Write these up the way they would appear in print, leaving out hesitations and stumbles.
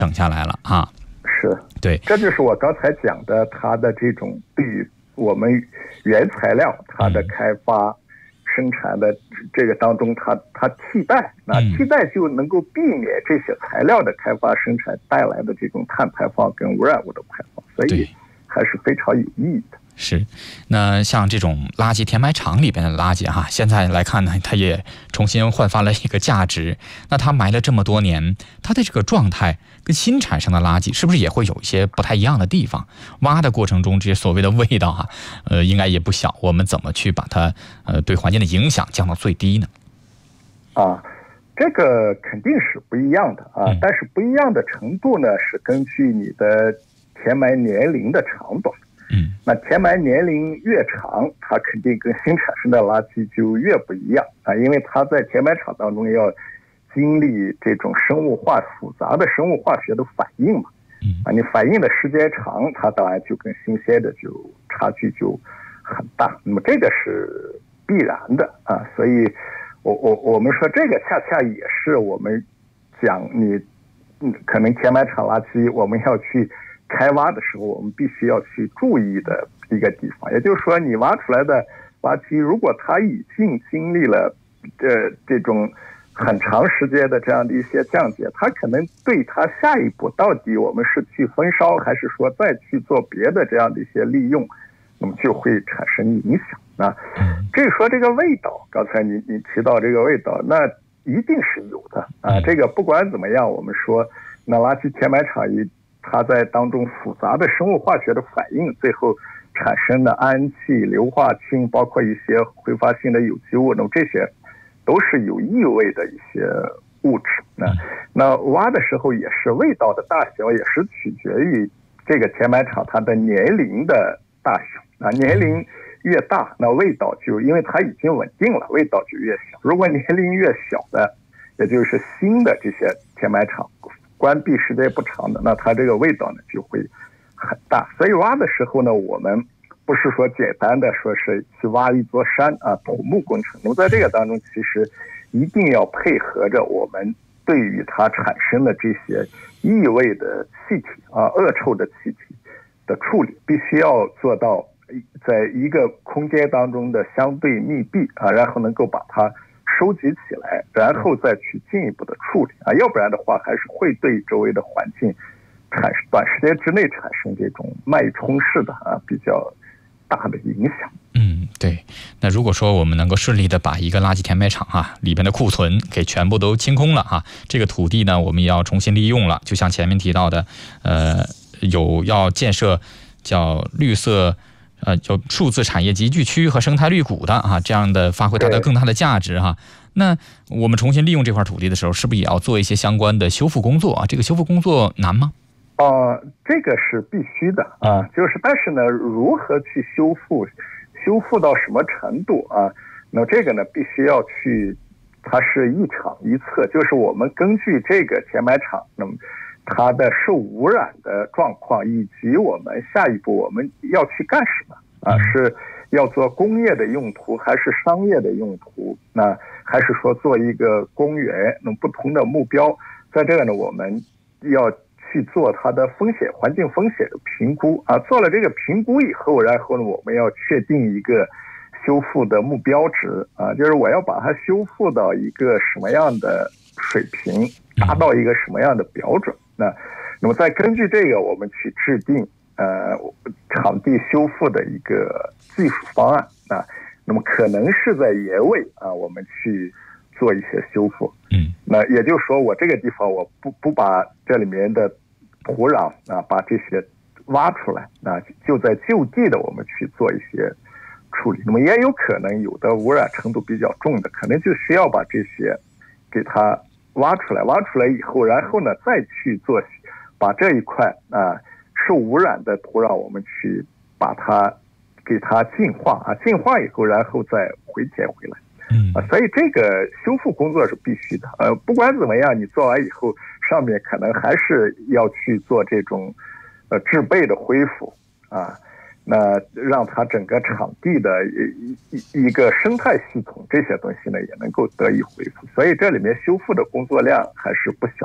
省下来了啊。 是， 对， 这就是我刚才讲的，它的这种对于我们原材料它的开发、生产的这个当中，它替代，替代就能够避免这些材料的开发生产带来的这种碳排放跟污染物的排放，所以还是非常有意义的。 是，那像这种垃圾填埋场里边的垃圾哈，现在来看呢，它也重新焕发了一个价值。那它埋了这么多年，它的这个状态跟新产生的垃圾是不是也会有一些不太一样的地方？挖的过程中这些所谓的味道哈，应该也不小。我们怎么去把它对环境的影响降到最低呢？ 这个肯定是不一样的但是不一样的程度呢，是根据你的填埋年龄的长短。那填埋年龄越长，它肯定跟新产生的垃圾就越不一样因为它在填埋场当中要经历这种复杂的生物化学的反应嘛，你反应的时间长，它当然就跟新鲜的就差距就很大。那么这个是必然的所以我们说这个恰恰也是我们讲你可能填埋场垃圾我们要去开挖的时候，我们必须要去注意的一个地方，也就是说，你挖出来的垃圾，如果它已经经历了这种很长时间的这样的一些降解，它可能对它下一步到底我们是去焚烧，还是说再去做别的这样的一些利用，那么就会产生影响至于说这个味道，刚才你提到这个味道，那一定是有的这个不管怎么样，我们说那垃圾填埋场它在当中复杂的生物化学的反应，最后产生的氨气、硫化氢，包括一些挥发性的有机物，那么这些都是有异味的一些物质那挖的时候也是味道的大小也是取决于这个填埋场它的年龄的大小年龄越大，那味道就因为它已经稳定了，味道就越小。如果年龄越小的，也就是新的这些填埋场关闭时间不长的，那它这个味道呢就会很大。所以挖的时候呢，我们不是说简单的说是去挖一座山土木工程。那么在这个当中，其实一定要配合着我们对于它产生的这些异味的气体恶臭的气体的处理，必须要做到在一个空间当中的相对密闭然后能够把它收集起来，然后再去进一步的处理要不然的话还是会对周围的环境短时间之内产生这种脉冲式的比较大的影响。 对。那如果说我们能够顺利的把一个垃圾填埋场里边的库存给全部都清空了这个土地呢我们也要重新利用了，就像前面提到的要建设叫绿色叫数字产业集聚区和生态绿谷的这样的发挥它的更大的价值那我们重新利用这块土地的时候，是不是也要做一些相关的修复工作这个修复工作难吗？ 这个是必须的就是但是呢，如何去修复到什么程度那这个呢必须要去，它是一场一策，就是我们根据这个填埋场那么它的受污染的状况，以及我们下一步我们要去干什么是要做工业的用途还是商业的用途，那还是说做一个公园，那么不同的目标，在这个呢我们要去做它的环境风险的评估做了这个评估以后，然后呢我们要确定一个修复的目标值就是我要把它修复到一个什么样的水平，达到一个什么样的标准那么再根据这个我们去制定场地修复的一个技术方案那么可能是在野尾我们去做一些修复那也就是说我这个地方我不把这里面的土壤把这些挖出来就在就地的我们去做一些处理。那么也有可能有的污染程度比较重的，可能就需要把这些给它挖出来以后，然后呢再去把这一块受污染的土壤我们去把它给它净化以后，然后再回填回来所以这个修复工作是必须的不管怎么样，你做完以后上面可能还是要去做这种制备的恢复那让它整个场地的一个生态系统这些东西呢也能够得以恢复，所以这里面修复的工作量还是不小的。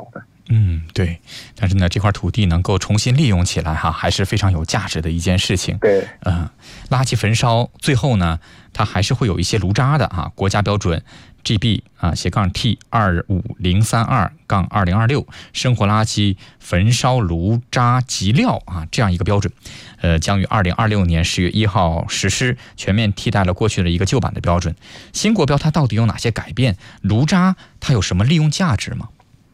对。但是呢，这块土地能够重新利用起来还是非常有价值的一件事情。 对， 垃圾焚烧最后呢，它还是会有一些炉渣的国家标准 GB-T25032-2026 生活垃圾焚烧炉渣及料这样一个标准，将于2026年10月1号实施，全面替代了过去的一个旧版的标准。新国标它到底有哪些改变？炉渣它有什么利用价值吗？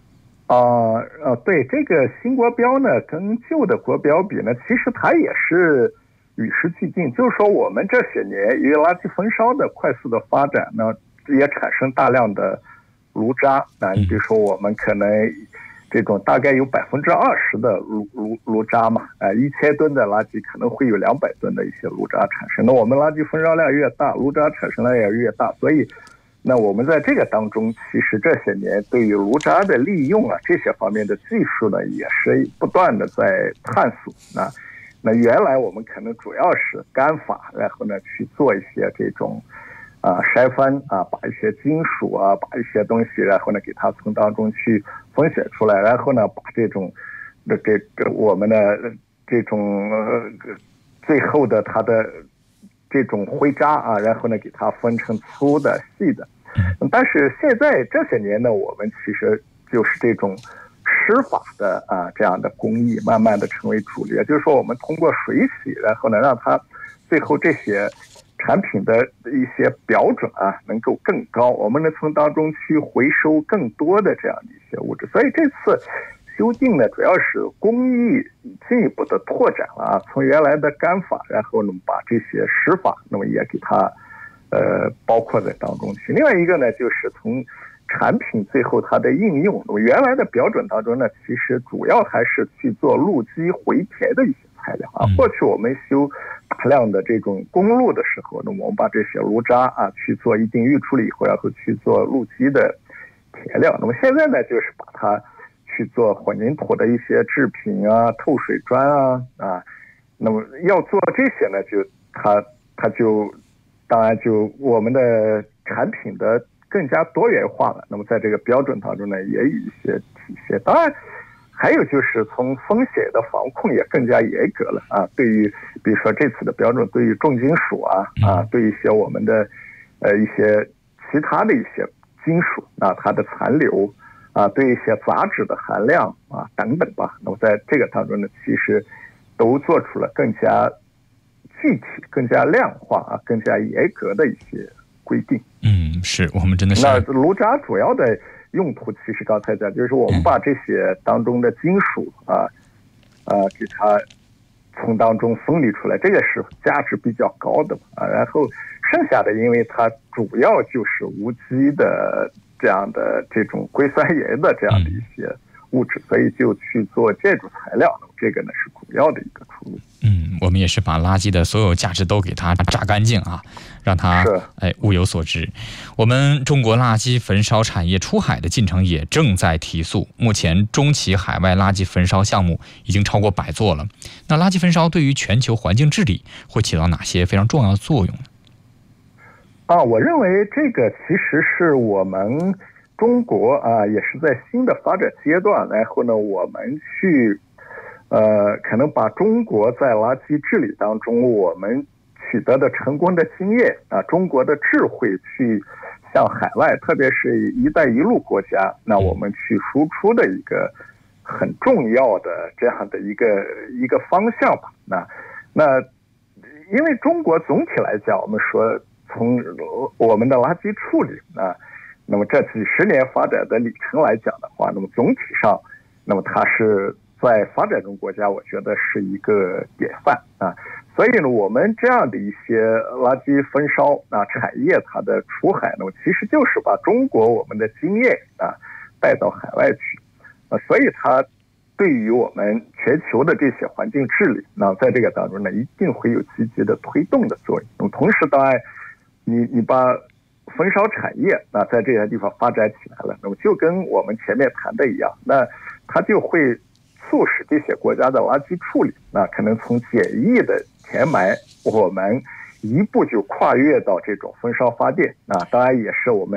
对，这个新国标呢，跟旧的国标比呢，其实它也是与时俱进。就是说，我们这些年因为垃圾焚烧的快速的发展呢，也产生大量的炉渣。你比如说，我们可能这种大概有20%的炉渣嘛，1000吨的垃圾可能会有200吨的一些炉渣产生。那我们垃圾焚烧量越大，炉渣产生量也越大，所以那我们在这个当中，其实这些年对于炉渣的利用这些方面的技术呢，也是不断的在探索。那原来我们可能主要是干法，然后呢去做一些这种筛分把一些金属把一些东西，然后呢给它从当中去分解出来，然后呢把这种我们的这种最后的它的这种灰渣然后呢给它分成粗的细的。但是现在这些年呢，我们其实就是这种湿法的这样的工艺慢慢的成为主流，也就是说我们通过水洗，然后呢让它最后这些产品的一些标准能够更高，我们能从当中去回收更多的这样的一些物质。所以这次修订呢，主要是工艺进一步的拓展了从原来的干法，然后呢把这些湿法那么也给它包括在当中去。另外一个呢，就是从产品最后它的应用，那么原来的标准当中呢，其实主要还是去做路基回填的一些材料过去我们修大量的这种公路的时候，那么我们把这些炉渣去做一定预处理以后，然后去做路基的填料。那么现在呢，就是把它去做混凝土的一些制品透水砖那么要做这些呢，就它就当然就我们的产品的更加多元化了。那么在这个标准当中呢，也有一些体现。当然还有就是从风险的防控也更加严格了对于比如说这次的标准，对于重金属对一些我们的一些其他的一些金属它的残留对一些杂质的含量等等吧。那么在这个当中呢，其实都做出了更加具体、更加量化更加严格的一些规定。 是我们真的是。 那炉渣主要的用途，其实刚才讲，就是我们把这些当中的金属给它从当中分离出来，这个是价值比较高的然后剩下的，因为它主要就是无机的这样的这种硅酸盐的这样的一些物质，所以就去做建筑材料。这个呢是主要的一个出路。 我们也是把垃圾的所有价值都给它榨干净让它物有所值。我们中国垃圾焚烧产业出海的进程也正在提速，目前中期海外垃圾焚烧项目已经超过100座了。那垃圾焚烧对于全球环境治理会起到哪些非常重要的作用呢？ 我认为这个其实是我们中国也是在新的发展阶段，然后呢我们去可能把中国在垃圾治理当中我们取得的成功的经验中国的智慧去向海外，特别是一带一路国家，那我们去输出的一个很重要的这样的一个方向吧。那因为中国总体来讲，我们说从我们的垃圾处理那么这几十年发展的里程来讲的话，那么总体上，那么它是在发展中国家，我觉得是一个典范所以呢，我们这样的一些垃圾焚烧产业它的出海呢，其实就是把中国我们的经验带到海外去所以它对于我们全球的这些环境治理在这个当中呢，一定会有积极的推动的作用。那么同时当然你把焚烧产业在这些地方发展起来了，那么就跟我们前面谈的一样，那它就会促使这些国家的垃圾处理可能从简易的填埋，我们一步就跨越到这种焚烧发电当然也是我们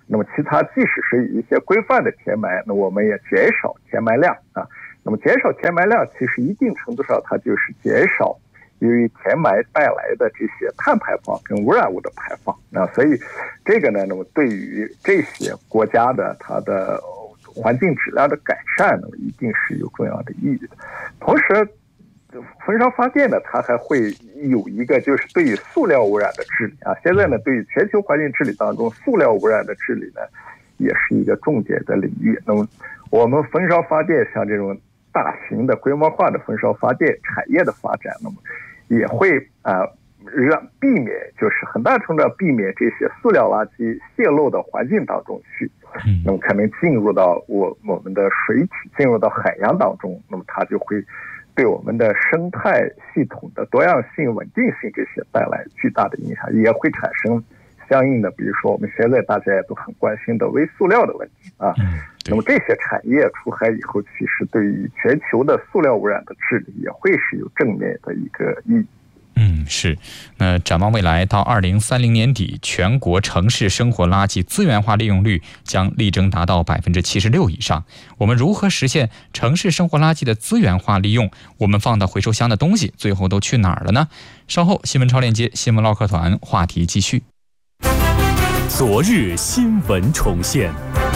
那么其他即使是一些规范的填埋，那我们也减少填埋量啊。那么减少填埋量，其实一定程度上它就是减少由于填埋带来的这些碳排放跟污染物的排放啊。所以这个呢，那么对于这些国家的它的环境质量的改善呢，一定是有重要的意义的。同时焚烧发电呢，它还会有一个就是对于塑料污染的治理啊。现在呢，对于全球环境治理当中，塑料污染的治理呢，也是一个重点的领域。那么我们焚烧发电，像这种大型的规模化的焚烧发电产业的发展，那么也会让避免，就是很大程度上避免这些塑料垃圾泄漏到环境当中去，那么可能进入到我们的水体，进入到海洋当中，那么它就会对我们的生态系统的多样性、稳定性这些带来巨大的影响，也会产生相应的，比如说我们现在大家也都很关心的微塑料的问题啊。那么这些产业出海以后，其实对于全球的塑料污染的治理也会是有正面的一个意义。 是。那展望未来，到2030年底，全国城市生活垃圾资源化利用率将力争达到76%以上。我们如何实现城市生活垃圾的资源化利用？我们放到回收箱的东西最后都去哪儿了呢？稍后新闻超链接新闻唠嗑团话题继续。 昨日新闻重现。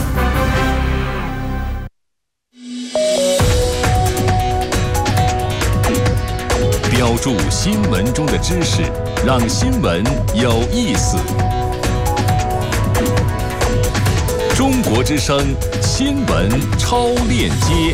标注新闻中的知识，让新闻有意思。中国之声新闻超链接。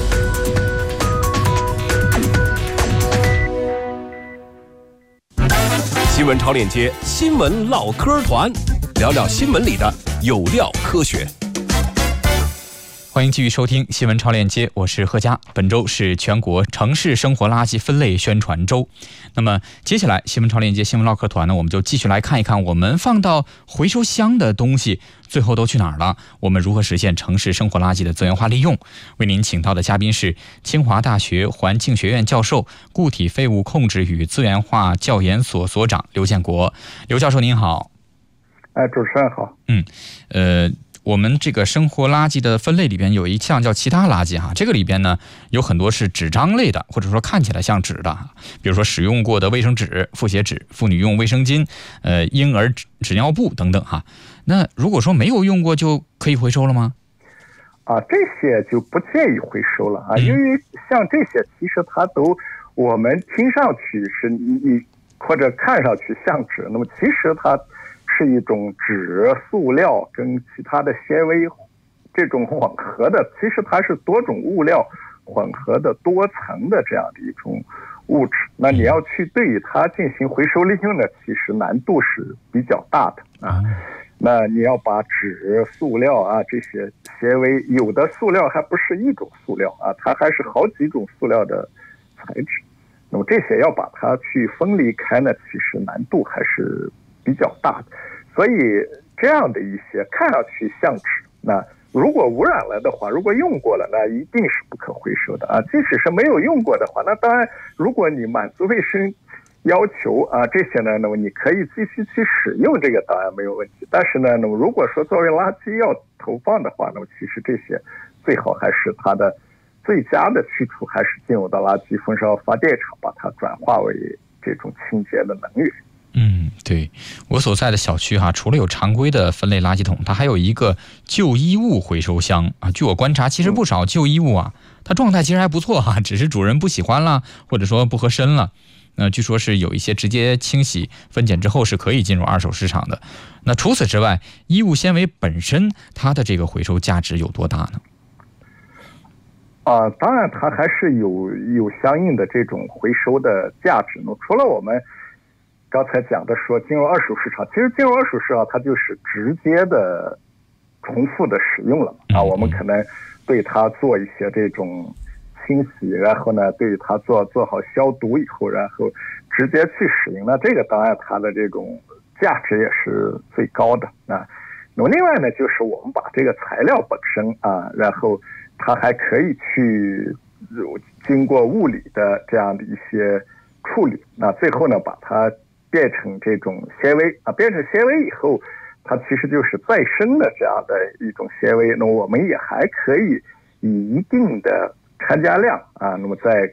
新闻超链接，新闻唠嗑团，聊聊新闻里的有料科学。 欢迎继续收听新闻超链接，我是贺佳。本周是全国城市生活垃圾分类宣传周。那么接下来新闻超链接新闻唠嗑团呢，我们就继续来看一看我们放到回收箱的东西最后都去哪儿了，我们如何实现城市生活垃圾的资源化利用。为您请到的嘉宾是清华大学环境学院教授、固体废物控制与资源化教研所所长刘建国。刘教授您好。 主持人好。 我们这个生活垃圾的分类里边有一项叫其他垃圾哈，这个里边呢有很多是纸张类的，或者说看起来像纸的，比如说使用过的卫生纸、复写纸、妇女用卫生巾、婴儿纸尿布等等哈。那如果说没有用过就可以回收了吗？ 这些就不建议回收了啊，因为像这些其实它都我们听上去是你或者看上去像纸，那么其实它是一种纸、塑料跟其他的纤维这种混合的，其实它是多种物料混合的多层的这样的一种物质。那你要去对于它进行回收利用呢，其实难度是比较大的啊。那你要把纸、塑料啊这些纤维，有的塑料还不是一种塑料啊，它还是好几种塑料的材质。那么这些要把它去分离开呢，其实难度还是比较大的。所以这样的一些看上去像纸，那如果污染了的话，如果用过了，那一定是不可回收的啊。即使是没有用过的话，那当然如果你满足卫生要求啊这些呢，那么你可以继续去使用，这个当然没有问题。但是呢，那么如果说作为垃圾要投放的话，那么其实这些最好还是它的最佳的去处还是进入到垃圾焚烧发电厂，把它转化为这种清洁的能源。 对，我所在的小区哈，除了有常规的分类垃圾桶，它还有一个旧衣物回收箱啊。据我观察，其实不少旧衣物啊，它状态其实还不错哈，只是主人不喜欢了，或者说不合身了。据说是有一些直接清洗分拣之后是可以进入二手市场的。那除此之外，衣物纤维本身它的这个回收价值有多大呢？ 当然它还是有相应的这种回收的价值呢。除了我们刚才讲的说进入二手市场，其实进入二手市场它就是直接的重复的使用了啊。我们可能对它做一些这种清洗，然后呢对它做好消毒以后，然后直接去使用，那这个当然它的这种价值也是最高的啊。那么另外呢，就是我们把这个材料本身啊，然后它还可以去经过物理的这样的一些处理，那最后呢把它变成这种纤维啊，变成纤维以后， 它其实就是再生的这样的一种纤维，那么我们也还可以以一定的掺加量啊，那么在